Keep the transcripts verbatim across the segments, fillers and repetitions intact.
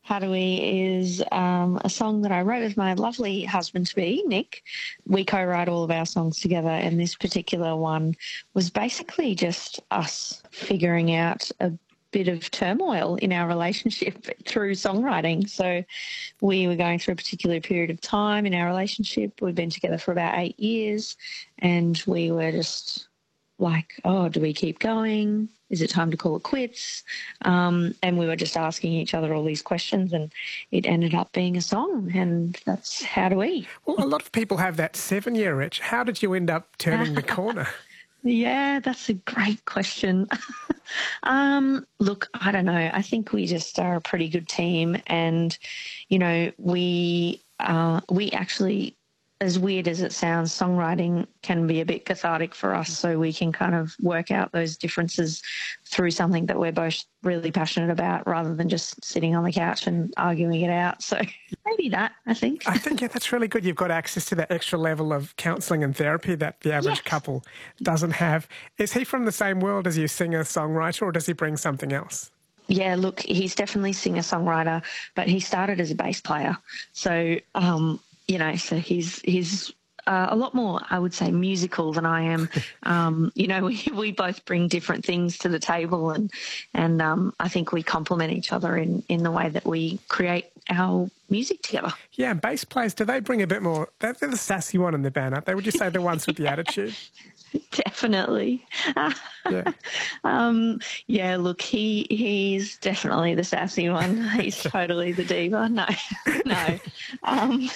How Do We is um, a song that I wrote with my lovely husband-to-be, Nick. We co-write all of our songs together, and this particular one was basically just us figuring out a bit of turmoil in our relationship through songwriting. So we were going through a particular period of time in our relationship. We've been together for about eight years, and we were just like, oh, do we keep going? Is it time to call it quits? Um, and we were just asking each other all these questions, and it ended up being a song, and that's How Do We. Well, a lot of people have that seven-year itch. How did you end up turning the corner? Yeah, that's a great question. um, look, I don't know. I think we just are a pretty good team, and, you know, we uh, we actually, as weird as it sounds, songwriting can be a bit cathartic for us, so we can kind of work out those differences through something that we're both really passionate about rather than just sitting on the couch and arguing it out. So maybe that, I think. I think, yeah, that's really good. You've got access to that extra level of counselling and therapy that the average Yes. couple doesn't have. Is he from the same world as you, singer-songwriter, or does he bring something else? Yeah, look, he's definitely singer-songwriter, but he started as a bass player. So, um, you know, so he's he's uh, a lot more, I would say, musical than I am. Um, you know, we, we both bring different things to the table, and and um, I think we complement each other in, in the way that we create our music together. Yeah, and bass players, do they bring a bit more? They're, they're the sassy one in the band, aren't they? Would you say the ones with the attitude? Definitely. Yeah. um, yeah, look, he he's definitely the sassy one. He's totally the diva. No, no. Um,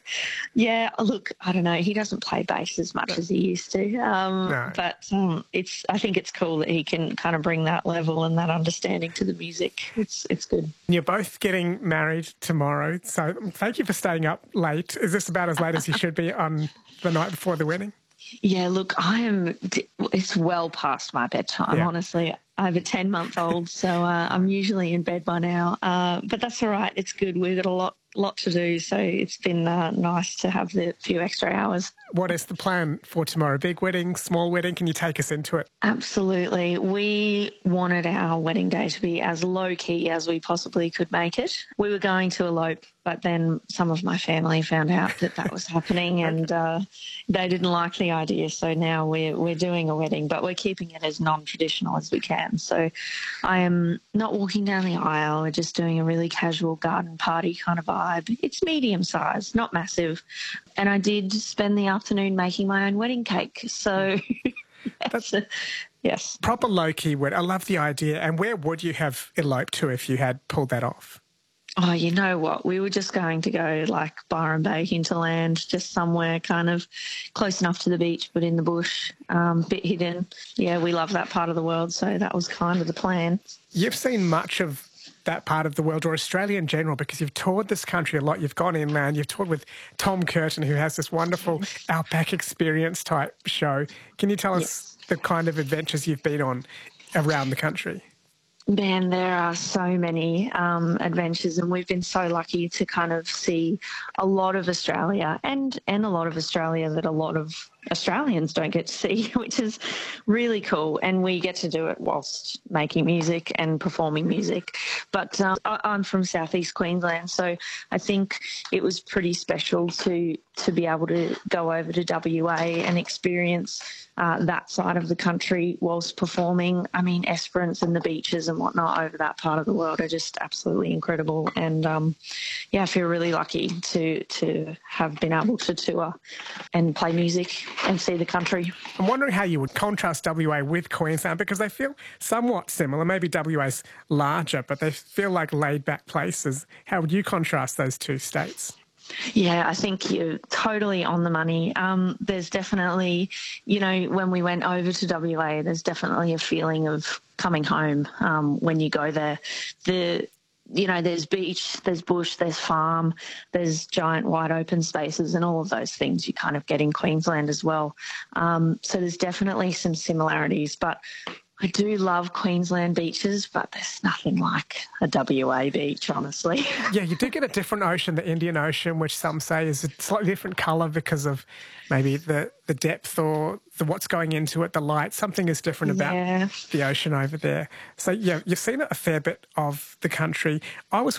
yeah, look, I don't know. He doesn't play bass as much as he used to. Um, No. But um, it's. I think it's cool that he can kind of bring that level and that understanding to the music. It's it's good. You're both getting married tomorrow, so thank you for staying up late. Is this about as late as you should be on the night before the wedding? Yeah, look, I am, it's well past my bedtime, Yeah. honestly. I have a ten-month-old, so uh, I'm usually in bed by now. Uh, but that's all right. It's good. We've got a lot lot to do, so it's been uh, nice to have the few extra hours. What is the plan for tomorrow? Big wedding, small wedding? Can you take us into it? Absolutely. We wanted our wedding day to be as low-key as we possibly could make it. We were going to elope, but then some of my family found out that that was happening, and uh, they didn't like the idea. So now we're, we're doing a wedding, but we're keeping it as non-traditional as we can. So I am not walking down the aisle. We're just doing a really casual garden party kind of vibe. It's medium size, not massive. And I did spend the afternoon making my own wedding cake. So yes, yes. Proper low-key wedding. I love the idea. And where would you have eloped to if you had pulled that off? Oh, you know what? We were just going to go like Byron Bay hinterland, just somewhere kind of close enough to the beach, but in the bush, um, bit hidden. Yeah, we love that part of the world, so that was kind of the plan. You've seen much of that part of the world, or Australia in general, because you've toured this country a lot. You've gone inland. You've toured with Tom Curtin, who has this wonderful Outback Experience type show. Can you tell us Yes. the kind of adventures you've been on around the country? Man, there are so many um, adventures, and we've been so lucky to kind of see a lot of Australia and, and a lot of Australia that a lot of Australians don't get to see, which is really cool. And we get to do it whilst making music and performing music. But um, I, I'm from southeast Queensland, so I think it was pretty special to to be able to go over to W A and experience uh, that side of the country whilst performing. I mean, Esperance and the beaches and whatnot over that part of the world are just absolutely incredible. And um, yeah, I feel really lucky to to have been able to tour and play music and see the country. I'm wondering how you would contrast W A with Queensland, because they feel somewhat similar. Maybe W A's larger, but they feel like laid-back places. How would you contrast those two states? Yeah, I think you're totally on the money. Um, there's definitely, you know, when we went over to W A, there's definitely a feeling of coming home um, when you go there. The You know, there's beach, there's bush, there's farm, there's giant wide open spaces, and all of those things you kind of get in Queensland as well. Um, so there's definitely some similarities, but I do love Queensland beaches, but there's nothing like a W A beach, honestly. Yeah, you do get a different ocean, the Indian Ocean, which some say is a slightly different colour because of maybe the, the depth or the what's going into it, the light. Something is different about Yeah. the ocean over there. So, yeah, you've seen a fair bit of the country. I was